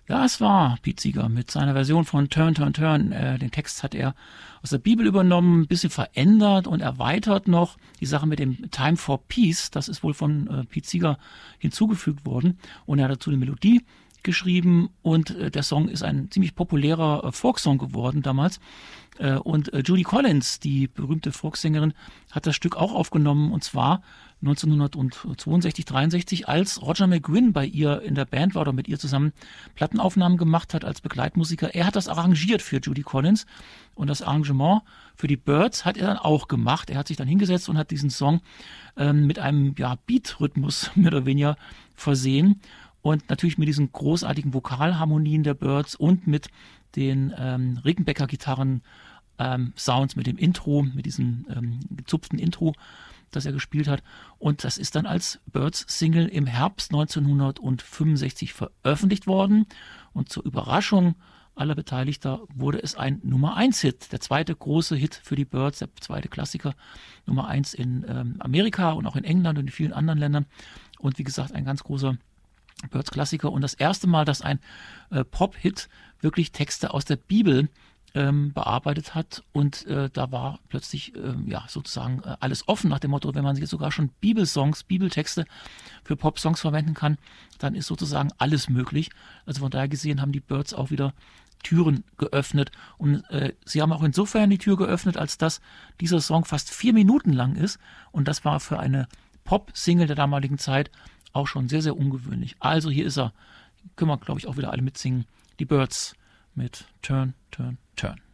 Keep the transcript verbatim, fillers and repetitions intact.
Das war Pete Seeger mit seiner Version von Turn, Turn, Turn. Äh, den Text hat er aus der Bibel übernommen, ein bisschen verändert und erweitert noch. Die Sache mit dem Time for Peace, das ist wohl von äh, Pete Seeger hinzugefügt worden. Und er hat dazu eine Melodie geschrieben und äh, der Song ist ein ziemlich populärer äh, Folksong geworden damals. Äh, und äh, Judy Collins, die berühmte Folksängerin, hat das Stück auch aufgenommen und zwar neunzehnhundertzweiundsechzig, dreiundsechzig, als Roger McGuinn bei ihr in der Band war oder mit ihr zusammen Plattenaufnahmen gemacht hat als Begleitmusiker. Er hat das arrangiert für Judy Collins und das Arrangement für die Byrds hat er dann auch gemacht. Er hat sich dann hingesetzt und hat diesen Song ähm, mit einem ja, Beat-Rhythmus mehr oder weniger versehen und natürlich mit diesen großartigen Vokalharmonien der Byrds und mit den ähm, Rickenbacker-Gitarren ähm, Sounds, mit dem Intro, mit diesem ähm, gezupften Intro, das er gespielt hat. Und das ist dann als Byrds-Single im Herbst neunzehnhundertfünfundsechzig veröffentlicht worden. Und zur Überraschung aller Beteiligter wurde es ein Nummer eins Hit. Der zweite große Hit für die Byrds, der zweite Klassiker, Nummer eins in ähm, Amerika und auch in England und in vielen anderen Ländern. Und wie gesagt, ein ganz großer Byrds-Klassiker. Und das erste Mal, dass ein äh, Pop-Hit wirklich Texte aus der Bibel Ähm, bearbeitet hat und äh, da war plötzlich ähm, ja sozusagen äh, alles offen nach dem Motto, wenn man jetzt sogar schon Bibelsongs, Bibeltexte für Popsongs verwenden kann, dann ist sozusagen alles möglich. Also von daher gesehen haben die Byrds auch wieder Türen geöffnet und äh, sie haben auch insofern die Tür geöffnet, als dass dieser Song fast vier Minuten lang ist und das war für eine Pop-Single der damaligen Zeit auch schon sehr, sehr ungewöhnlich. Also hier ist er, können wir glaube ich auch wieder alle mitsingen, die Byrds mit Turn, Turn, Turn.